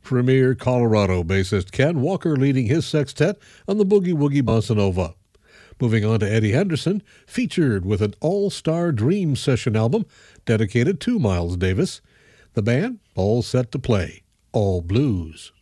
Premier Colorado bassist Ken Walker leading his sextet on the Boogie Woogie Bossa Nova. Moving on to Eddie Henderson, featured with an all-star Dream Session album dedicated to Miles Davis. The band all set to play all blues.